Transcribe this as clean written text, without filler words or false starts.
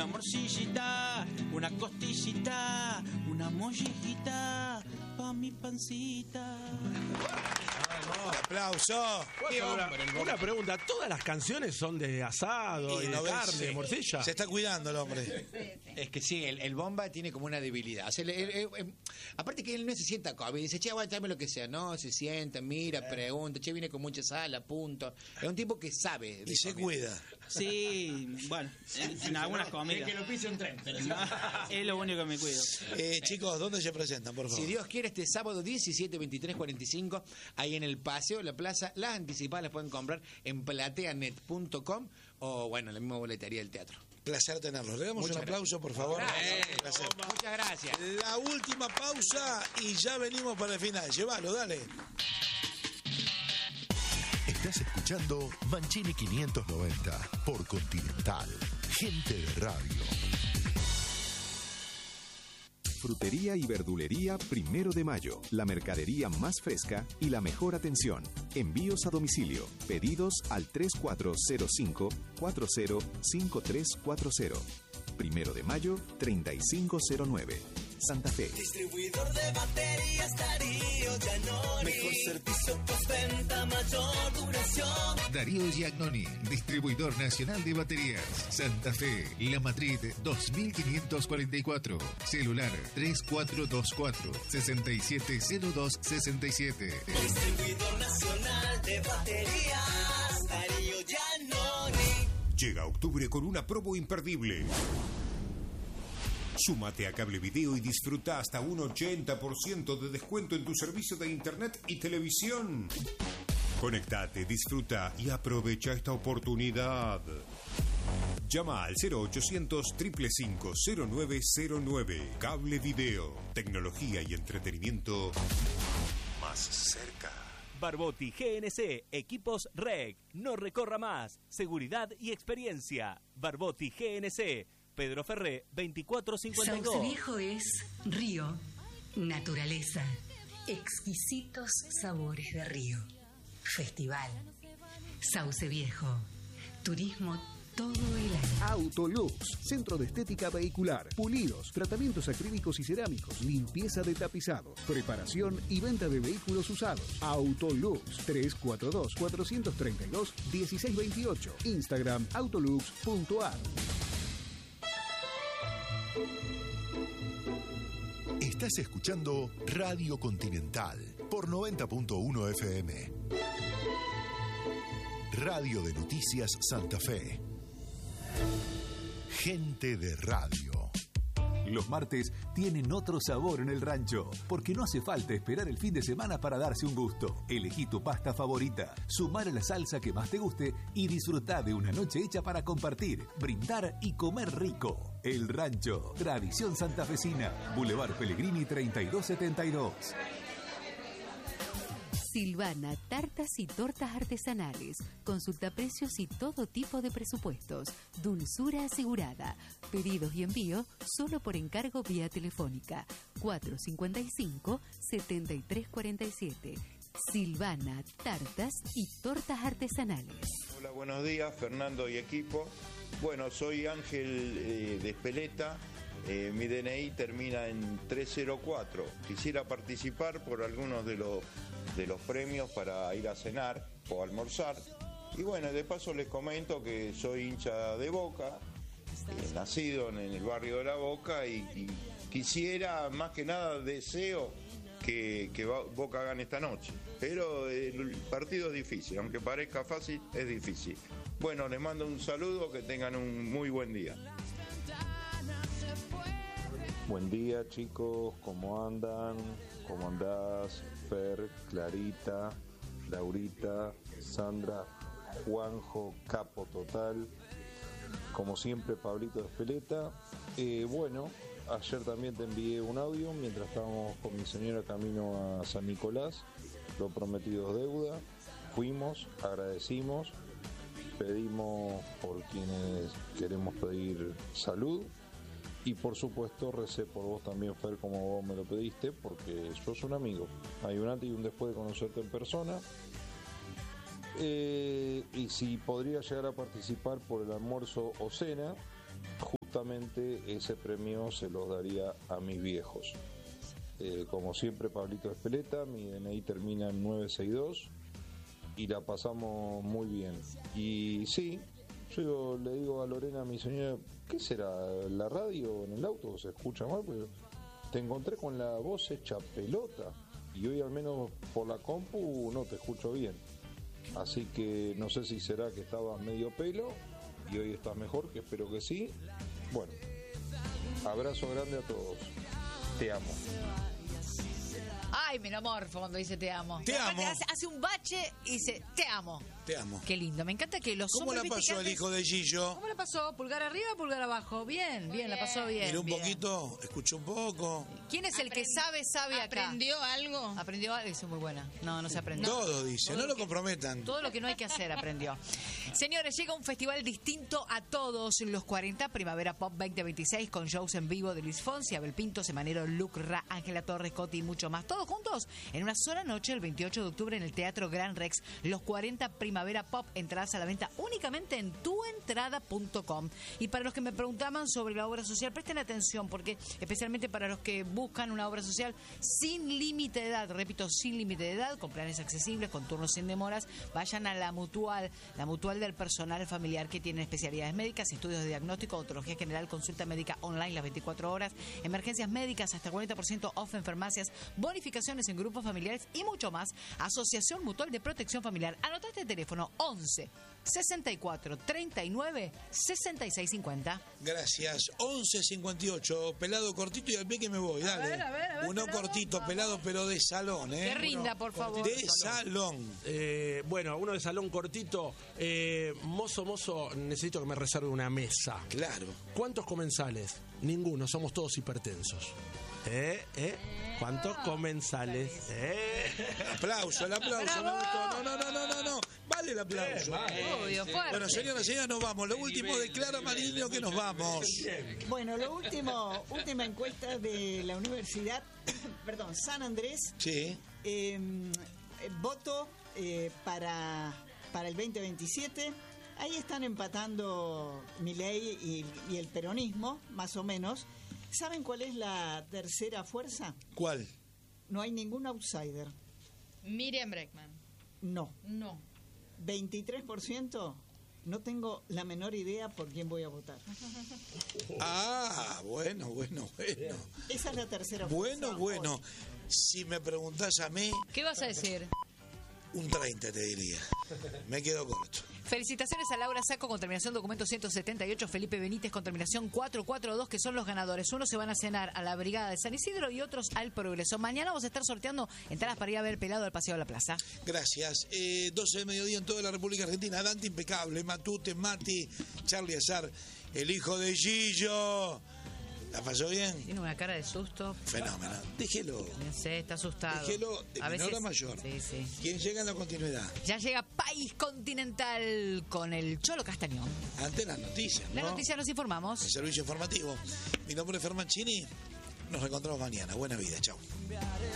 una morcillita, una costillita, una mollejita pa' mi pancita. ¡Aplauso! Una pregunta, ¿todas las canciones son de asado, y de carne, de morcilla? Se está cuidando el hombre. Es que sí, el bomba tiene como una debilidad. O sea, aparte que él no se sienta cómodo. Dice, che, aguantame lo que sea. No, se sienta, mira, pregunta. Che, viene con mucha sal, punto. Es un tipo que sabe. Y se cuida. Sí, bueno, en algunas comidas. Que lo pise un tren. Pero no, es lo único que me cuido. Chicos, ¿dónde se presentan, por favor? Si Dios quiere, este sábado 17, 23, 45, ahí en el Paseo de la Plaza. Las anticipadas las pueden comprar en plateanet.com o, bueno, en la misma boletería del teatro. Placer tenerlos. Le damos un aplauso, por favor. Gracias. Muchas gracias. La última pausa y ya venimos para el final. Llévalo, dale. Estás escuchando Mancini 590 por Continental. Gente de radio. Frutería y verdulería 1 de Mayo. La mercadería más fresca y la mejor atención. Envíos a domicilio. Pedidos al 3405-405340. 1 de Mayo, 3509. Santa Fe. Distribuidor de baterías Darío Giannoni. Mejor servicio postventa, mayor duración. Darío Giannoni, distribuidor nacional de baterías. Santa Fe, La Madrid 2544. Celular 3424-670267. Distribuidor nacional de baterías Darío Giannoni. Llega octubre con una promo imperdible. Súmate a Cablevideo y disfruta hasta un 80% de descuento en tu servicio de internet y televisión. Conectate, disfruta y aprovecha esta oportunidad. Llama al 0800-555-0909. Cablevideo. Tecnología y entretenimiento más cerca. Barbotti GNC, equipos REC. No recorra más. Seguridad y experiencia. Barbotti GNC. Pedro Ferré, 2452. Sauce Viejo es río, naturaleza, exquisitos sabores de río, festival. Sauce Viejo, turismo todo el año. Autolux, centro de estética vehicular, pulidos, tratamientos acrílicos y cerámicos, limpieza de tapizados, preparación y venta de vehículos usados. Autolux, 342-432-1628. Instagram autolux.ar. Estás escuchando Radio Continental por 90.1 FM. Radio de Noticias Santa Fe. Gente de radio. Los martes tienen otro sabor en el rancho, porque no hace falta esperar el fin de semana para darse un gusto. Elegí tu pasta favorita, sumar a la salsa que más te guste y disfrutar de una noche hecha para compartir, brindar y comer rico. El Rancho, tradición santafesina, Boulevard Pellegrini 3272. Silvana, tartas y tortas artesanales. Consulta precios y todo tipo de presupuestos. Dulzura asegurada. Pedidos y envío solo por encargo vía telefónica. 455-7347. Silvana, tartas y tortas artesanales. Hola, buenos días, Fernando y equipo. Bueno, soy Ángel de Espeleta. Mi DNI termina en 304. Quisiera participar por algunos de los premios para ir a cenar o almorzar. Y bueno, de paso les comento que soy hincha de Boca, nacido en el barrio de La Boca y quisiera, más que nada, deseo que Boca gane esta noche. Pero el partido es difícil, aunque parezca fácil, es difícil. Bueno, les mando un saludo, que tengan un muy buen día. Buen día, chicos, ¿cómo andan? ¿Cómo andás? Fer, Clarita, Laurita, Sandra, Juanjo, capo total. Como siempre, Pablito de Espeleta. Bueno, ayer también te envié un audio mientras estábamos con mi señora camino a San Nicolás. Lo prometido es deuda. Fuimos, agradecimos, pedimos por quienes queremos pedir salud. Y por supuesto recé por vos también, Fer, como vos me lo pediste, porque sos un amigo. Hay un antes y un después de conocerte en persona. Y si podría llegar a participar por el almuerzo o cena, justamente ese premio se los daría a mis viejos. Como siempre, Pablito Espeleta, mi DNI termina en 962 y la pasamos muy bien. Y sí, yo le digo a Lorena, mi señora, ¿qué será? ¿La radio en el auto se escucha mal? Pero te encontré con la voz hecha pelota y hoy al menos por la compu no te escucho bien. Así que no sé si será que estabas medio pelo y hoy estás mejor, que espero que sí. Bueno, abrazo grande a todos. Te amo. Ay, me enamorfo cuando dice te amo. Te amo. Hace un bache y dice te amo. Te amo. Qué lindo. Me encanta que los ¿Cómo hombres, la pasó el hijo de Gillo? ¿Cómo la pasó? ¿Pulgar arriba o pulgar abajo? Bien, bien, la pasó bien. Miró un bien. poquito, escuchó un poco. ¿Quién es el que sabe acá? ¿Aprendió algo? ¿Aprendió algo? Eso es muy buena. No se aprendió. Todo dice, no lo comprometan. Todo lo que no hay que hacer aprendió. Señores, llega un festival distinto a todos los 40, Primavera Pop 2026, con shows en vivo de Luis Fonsi, Abel Pinto, Semanero, Luc Ra, Ángela Torres, Coti y mucho más. Todos juntos en una sola noche, el 28 de octubre, en el Teatro Gran Rex. Los 40 Primavera Pop, entradas a la venta únicamente en tuentrada.com. Y para los que me preguntaban sobre la obra social, presten atención, porque especialmente para los que buscan una obra social sin límite de edad, repito, sin límite de edad, con planes accesibles, con turnos sin demoras, vayan a la Mutual del personal familiar, que tiene especialidades médicas, estudios de diagnóstico, odontología general, consulta médica online las 24 horas, emergencias médicas hasta 40% off en farmacias, bonificaciones en grupos familiares y mucho más. Asociación Mutual de Protección Familiar. Anota este teléfono: 11 64 39 66 50. Gracias. 11 58. Pelado cortito y al pie que me voy. Dale. A ver, Uno pelado, cortito, pelado, pero de salón, ¿eh? Que rinda, por favor. De salón. Bueno, uno de salón cortito. Mozo, necesito que me reserve una mesa. Claro. ¿Cuántos comensales? Ninguno, somos todos hipertensos. ¿Cuántos comensales? Aplauso, el aplauso. Me gustó. No. Vale el aplauso. Obvio, fuerte. Bueno, señoras, nos vamos. Lo último de Clara Mariño, que nos vamos. Bueno, última encuesta de la Universidad, San Andrés. Sí. Voto para el 2027. Ahí están empatando Milei y el peronismo, más o menos. ¿Saben cuál es la tercera fuerza? ¿Cuál? No hay ningún outsider. Miriam Bregman. No. 23%. No tengo la menor idea por quién voy a votar. Bueno. Esa es la tercera fuerza. Bueno. Si me preguntás a mí... ¿Qué vas a decir? Un 30 te diría. Me quedo corto. Felicitaciones a Laura Saco con terminación documento 178, Felipe Benítez con terminación 442, que son los ganadores. Unos se van a cenar a la Brigada de San Isidro y otros al Progreso. Mañana vamos a estar sorteando entradas para ir a ver Pelado al Paseo de la Plaza. Gracias. 12 de mediodía en toda la República Argentina. Dante impecable, Matute, Mati, Charlie Azar, el hijo de Gillo. ¿La pasó bien? Tiene una cara de susto. Fenómeno. Déjelo. No sé, está asustado. Déjelo de menor a mayor. Sí. ¿Quién llega en la continuidad? Ya llega País Continental con el Cholo Castañón. Antes las noticias, ¿no? Las noticias nos informamos. El servicio informativo. Mi nombre es Fermancini. Nos reencontramos mañana. Buena vida. Chao.